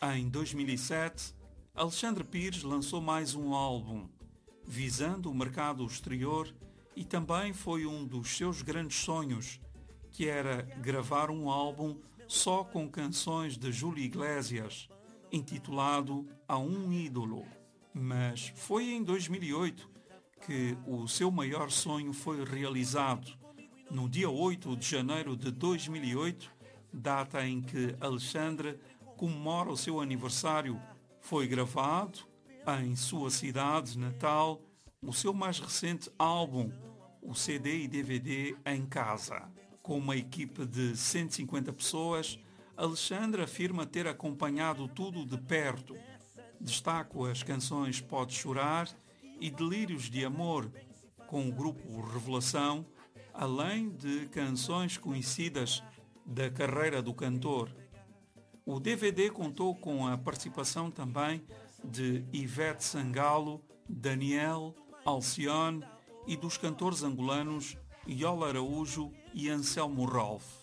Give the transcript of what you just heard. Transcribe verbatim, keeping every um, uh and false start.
Em dois mil e sete, Alexandre Pires lançou mais um álbum, visando o mercado exterior, e também foi um dos seus grandes sonhos, que era gravar um álbum só com canções de Júlio Iglesias, intitulado A um Ídolo. Mas foi em dois mil e oito que o seu maior sonho foi realizado. No dia oito de janeiro de dois mil e oito, data em que Alexandre comemora o seu aniversário, foi gravado em sua cidade natal o seu mais recente álbum, o C D e D V D Em Casa. Com uma equipe de cento e cinquenta pessoas, Alexandre afirma ter acompanhado tudo de perto. Destaco as canções Pode Chorar e Delírios de Amor, com o grupo Revelação, além de canções conhecidas da carreira do cantor. O D V D contou com a participação também de Ivete Sangalo, Daniel, Alcione e dos cantores angolanos Yola Araújo e Anselmo Ralph.